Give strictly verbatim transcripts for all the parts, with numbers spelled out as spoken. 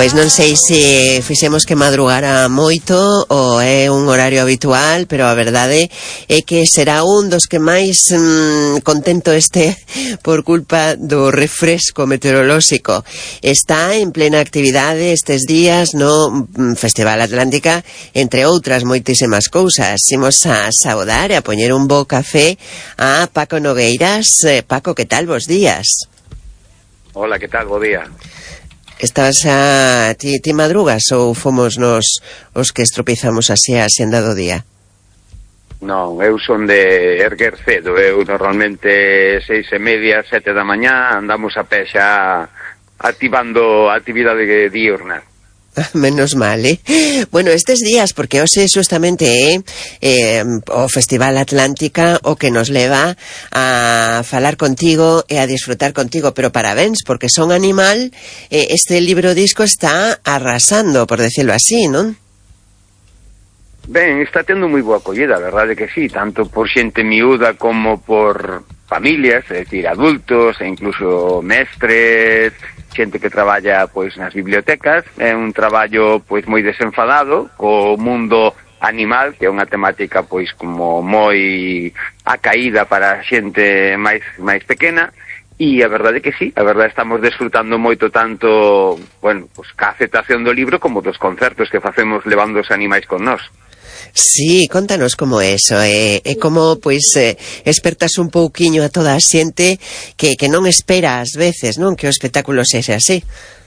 Pois non sei se fixemos que madrugara moito ou é un horario habitual, pero a verdade é que será un dos que máis mmm, contento este por culpa do refresco meteorolóxico. Está en plena actividade estes días no Festival Atlántica, entre outras moitísimas cousas. Imos a saudar e a poñer un bo café a Paco Nogueiras. Eh, Paco, que tal? Bos días. Hola, que tal? Bo día. Estás a... Ti, ti madrugas ou fomos nos os que estropizamos así a xenda do día? Non, eu son de erguer cedo. Eu normalmente seis e media, sete da mañá, andamos a pé xa activando a actividade diurna. Menos mal, eh? Bueno, estes días, porque hoxe justamente é eh, o Festival Atlántica o que nos leva a falar contigo e a disfrutar contigo, pero parabéns, porque Son Animal, eh, este libro disco está arrasando, por decirlo así, non? Ben, está tendo moi boa acollida, a verdade que sí, tanto por xente miúda como por familias, é dicir, adultos e incluso mestres, xente que traballa pois nas bibliotecas. É un traballo pois moi desenfadado co mundo animal, que é unha temática pois como moi acaída para a xente máis máis pequena. E a verdade que sí, a verdade estamos desfrutando moito tanto, bueno, pois ca aceptación do libro como dos concertos que facemos levando os animais con nós. Sí, contanos como é eso, e, e como, pois, eh, espertas un pouquiño a toda a xente que, que non espera ás veces, non, que o espectáculo sexa así.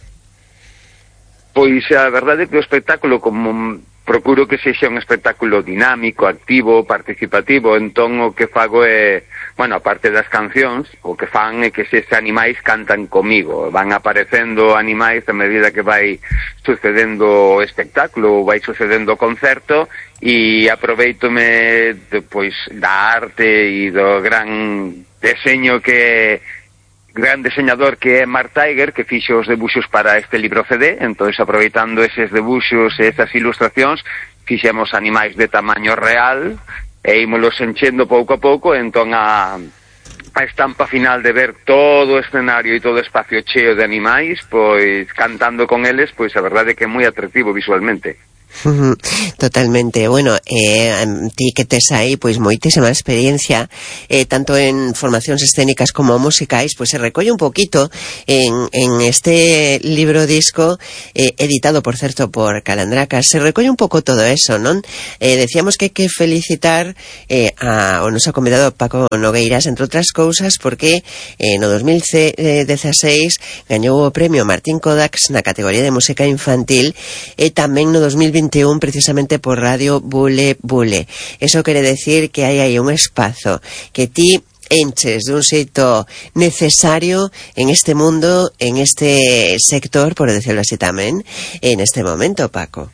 Pois a verdade é que o espectáculo, como procuro que sexa un espectáculo dinámico, activo, participativo, entón o que fago é, bueno, aparte das cancións, o que fan é que estes animais cantan comigo, van aparecendo animais a medida que vai sucedendo o espectáculo, vai sucedendo o concerto, e aproveitome depois da arte e do gran deseño que gran deseñador que é Mark Tiger, que fixo os debuxos para este libro C D. Entón, aproveitando eses debuxos e esas ilustracións, fixemos animais de tamaño real e ímolos enchendo pouco a pouco. Entón, a, a estampa final de ver todo o escenario e todo o espacio cheo de animais, pois cantando con eles, pois a verdade é que é moi atractivo visualmente. Totalmente. Bueno, eh, ti que tes aí pois moitísima experiencia, eh, tanto en formacións escénicas como musicais, pois se recolle un poquito en, en este libro disco, eh, editado por certo por Calandraca, se recolle un pouco todo eso, non? Eh, decíamos que hai que felicitar eh, a, o noso convidado Paco Nogueiras, entre outras cousas, porque eh, no dos mil dezaseis gañou o premio Martín Kodax na categoría de música infantil, e tamén no dos mil vinte precisamente por Radio Bule Bule. Eso quere decir que hai aí un espazo que ti enches dun xeito necesario en este mundo, en este sector, por decirlo así tamén, en este momento, Paco.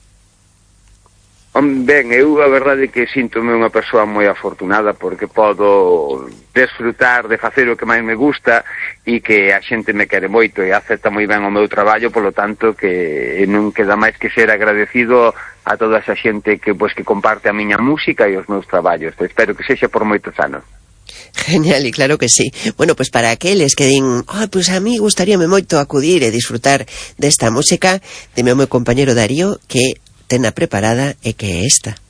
Ben, eu a verdade é que síntome unha persoa moi afortunada porque podo desfrutar de facer o que máis me gusta e que a xente me quere moito e acepta moi ben o meu traballo, polo tanto que non queda máis que ser agradecido a toda esa xente que pois que comparte a miña música e os meus traballos. Espero que sexa por moitos anos. Genial, y claro que sí. Bueno, pues para aqueles que din, ah, oh, pues a mí gustaríame moito acudir e disfrutar desta música, dime o meu compañero Darío que tena preparada e que é esta.